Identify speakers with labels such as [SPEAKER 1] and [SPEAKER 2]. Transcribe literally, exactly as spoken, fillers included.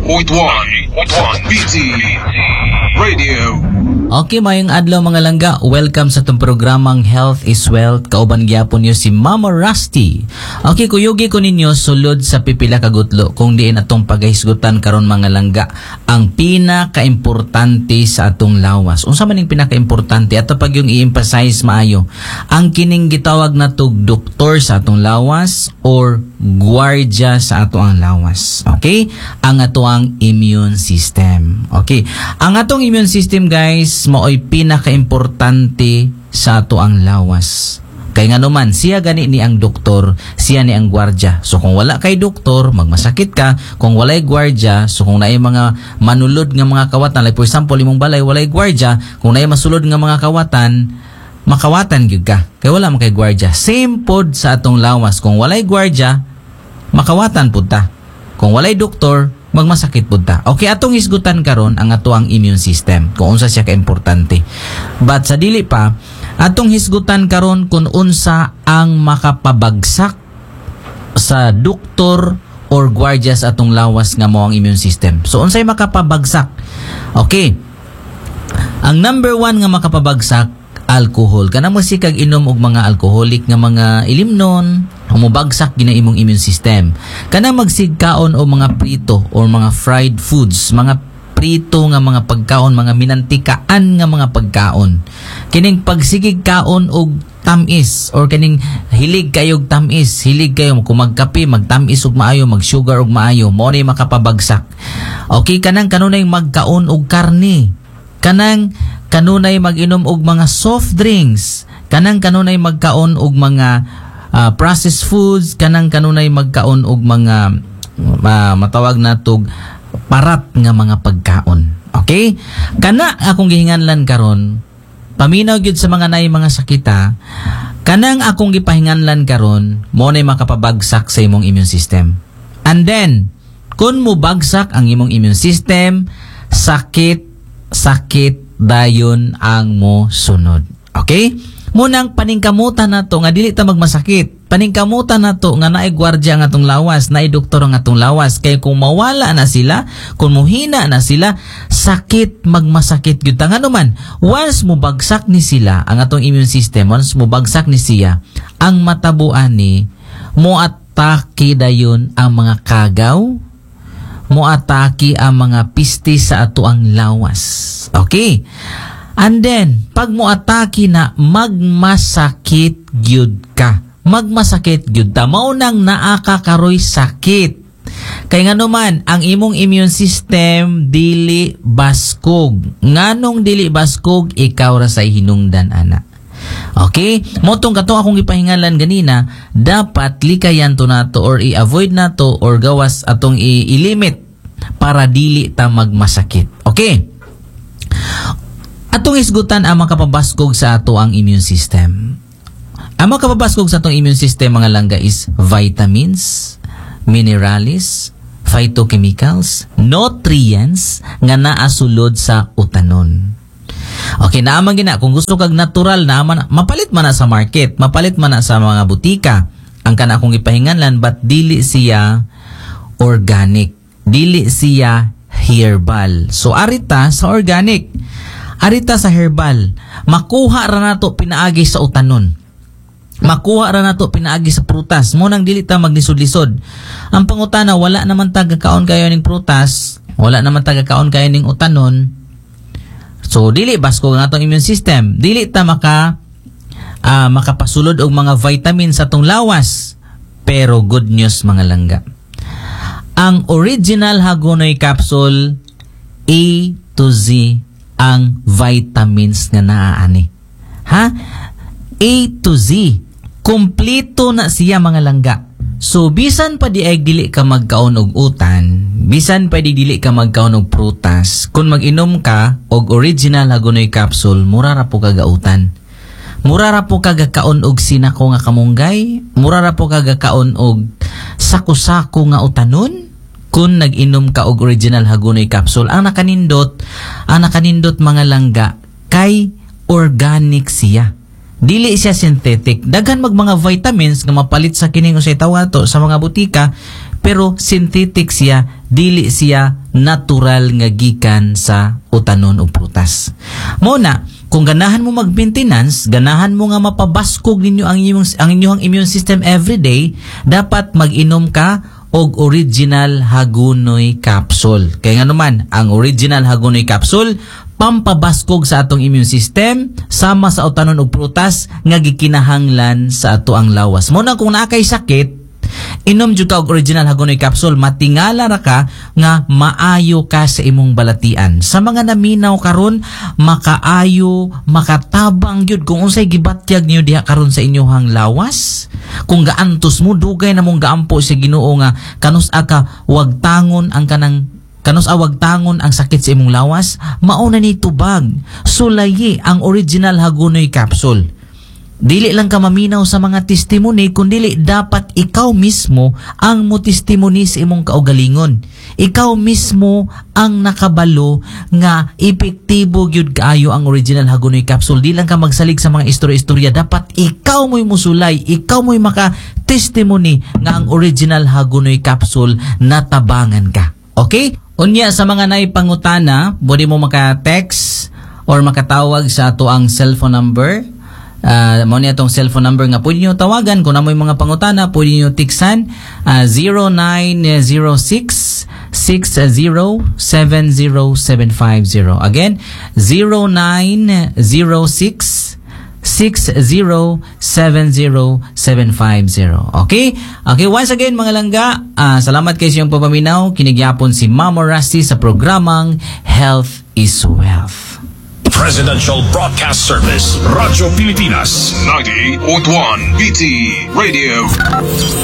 [SPEAKER 1] point one B T Radio.
[SPEAKER 2] Okay, mayong adlaw mga langga. Welcome sa itong programang Health is Wealth. Kauban gyapon niyo si Mama Rusty. Okay, kuyugi ko ninyo sulod sa pipila kagutlo kung diin atong paghisgutan karon mga langga ang pinaka-importante sa atong lawas. Unsa man ning pinaka-importante ato pag yung i-emphasize maayo ang kining gitawag natog doktor sa atong lawas or guardia sa ato ang lawas. Okay? Ang ato ang immune system. Okay? Ang atong immune system guys mao'y pinaka-importante sa ato ang lawas. Kay nga naman, siya gani ni ang doktor, siya ni ang gwardya. So kung wala kay doktor, magmasakit ka. Kung walay gwardya, so kung naay mga manulod nga mga kawatan, like for example, imong balay, walay gwardya, kung naay masulod nga mga kawatan, makawatan gyud ka. Kay wala man kay gwardya. Same pod sa atong lawas. Kung walay gwardya, makawatan pud ta. Kung walay doktor, magmasakit pud ta. Okay, atong hisgutan karon ang ato ang immune system. Kung unsa siya ka-importante. But sa dili pa, atong hisgutan karon kung unsa ang makapabagsak sa doktor or guardia sa atong lawas nga mao ang immune system. So unsay makapabagsak? Okay. Ang number one nga makapabagsak, alcohol. Kana mo si kag inom og mga alcoholic nga mga ilimnon, humubagsak gina imong immune system. Kana magsigkaon o mga prito or mga fried foods, mga prito nga mga pagkaon, mga minantikaan nga mga pagkaon. Kining pagsigig kaon og tamis or kining hilig kayog tamis, hilig kayo kung magkape, magtamis og maayo, magsugar og maayo, mo ni makapabagsak. Okay, kanang kanunay magkaon og karne. Kanang kanunay mag-inom og mga soft drinks, kanang kanunay magkaon og mga uh, processed foods, kanang kanunay magkaon og mga uh, matawag natog parat nga mga pagkaon. Okay? Kana akong gihinganlan karon, paminaw gyud sa mga naay mga sakita, kanang akong gipahinganlan karon, mo nay makapabagsak sa imong immune system. And then, kun mo bagsak ang imong immune system, sakit sakit dayon ang mo sunod. Okay? Munang paningkamutan nato nga dili ta magmasakit. Paningkamutan nato nga naay gwardya ang atong lawas, naay doktor ang atong lawas. Kay kung mawala na sila, kung muhina na sila, sakit magmasakit gyud ta. Nga naman, once mo bagsak ni sila ang atong immune system, once mo bagsak ni siya, ang matabuan ni mo atake dayon ang mga kagaw, moatake ang mga pisti sa ato ang lawas. Okay? And then, pag moatake na, magmasakit gyud ka. Magmasakit gyud ta. Maunang naakakaroy sakit. Kay nga naman, ang imong immune system dili baskog. Nganong dili baskog, ikaw ra say hinungdan ana. Okay? Motong katong akong ipahingalan ganina, dapat likayan to nato or i-avoid nato or gawas atong i-limit para dili ta magmasakit. Okay? Atong isgutan ang makapabaskog sa ato ang immune system. Ang makapabaskog sa atong immune system mga langga is vitamins, minerals, phytochemicals, nutrients nga naa sulod sa utanon. Okay, naaman gina. Kung gusto kag natural, naaman, mapalit man na sa market, mapalit man na sa mga butika. Ang kana akong ipahinganlan, but dili siya organic. Dili siya herbal. So, arita sa organic. Arita sa herbal. Makuha ra nato pinaagi sa utanon. Makuha ra nato pinaagi sa prutas. Munang dili ta maglisod-lisod. Ang pangutana, wala naman taga-kaon kayo ning prutas. Wala naman taga-kaon kayo ning utanon. So dili basko nga atong immune system, dili ta maka uh, makapasulod og mga vitamins sa atong lawas. Pero good news mga langga. Ang original Hagonoy capsule, A to Z ang vitamins nga naa ani. Ha? A to Z. Kompleto na siya mga langga. So bisan pa di ay dili ka magkaon og utan, bisan pa di dili ka magkaon og prutas, kung mag-inom ka og original Hagonoy capsule, mura ra po kagautan. Mura ra po kagakaon og sinako nga kamunggay, mura ra po kagakaon og sako-sako nga utanon. Kung nag-inom ka og original Hagonoy capsule, ang nakanindot, ang nakanindot mga langga kay organic siya. Dili siya synthetic. Daghan mag mga vitamins nga mapalit sa kining usay tawato sa mga butika, pero synthetic siya, dili siya natural nga gikan sa utanon ug prutas. Mao na, kung ganahan mo mag-maintenance, ganahan mo nga mapabaskog ninyo ang inyong ang inyong immune system every day, dapat mag-inom ka og original Hagunoy capsule. Kaya nga naman, ang original Hagunoy capsule pampabaskog sa atong immune system sama sa utanon og prutas nga gikinahanglan sa ato ang lawas. Mo na kung naa kay sakit, inom jud ka og original Hagunoy capsule, matingala ra ka nga maayo ka sa imong balatian. Sa mga naminaw karon, makaayo, makatabang gyud kung unsay gibatyag niyo diha karon sa inyohang lawas. Kung gaantos mo, dugay na mong gaampo sa Ginoo nga kanus-a ka wag tangon ang kanang kanus awag tangon ang sakit sa imong lawas, mauna ni tubag. Sulayi ang original Hagunoy capsule. Dili lang ka maminaw sa mga testimony, kundi dapat ikaw mismo ang mo testimony sa imong kaugalingon. Ikaw mismo ang nakabalo nga epektibo gyud kaayo ang original Hagunoy capsule. Di lang ka magsalig sa mga istorya-istorya, dapat ikaw mo'y musulay, ikaw mo'y maka-testimony nga ang original Hagunoy capsule natabangan ka. Okay? Unya, sa mga naipangutana, pwede mo maka-text or makatawag sa ato ang cellphone number. Uh, mo niya itong cellphone number nga pwede nyo tawagan. Kung na mo yung mga pangutana, pwede nyo tiksan uh, zero nine zero six, six zero, seven zero seven five zero. Again, zero nine zero six, six zero seven zero seven five zero. Okay? Okay, once again mga langga, uh, salamat kayo sa iyong papaminaw. Kinigyapon si Mama Rusty sa programang Health is Wealth.
[SPEAKER 3] Presidential Broadcast Service, Radyo Pilipinas.
[SPEAKER 1] ninety-eight point one B T Radio.